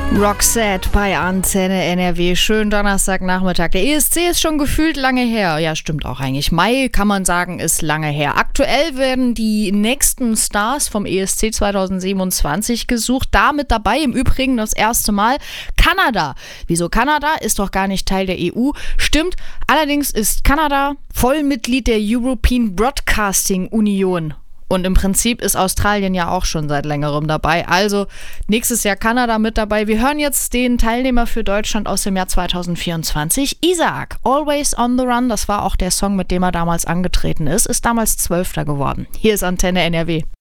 Roxette bei Antenne NRW. Schönen Donnerstagnachmittag. Der ESC ist schon gefühlt lange her. Ja, stimmt auch eigentlich. Mai, kann man sagen, ist lange her. Aktuell werden die nächsten Stars vom ESC 2027 gesucht. Da mit dabei im Übrigen das erste Mal Kanada. Wieso Kanada? Ist doch gar nicht Teil der EU. Stimmt. Allerdings ist Kanada Vollmitglied der European Broadcasting Union. Und im Prinzip ist Australien ja auch schon seit längerem dabei. Also nächstes Jahr Kanada mit dabei. Wir hören jetzt den Teilnehmer für Deutschland aus dem Jahr 2024. Isaac, Always on the Run. Das war auch der Song, mit dem er damals angetreten ist. Ist damals 12. geworden. Hier ist Antenne NRW.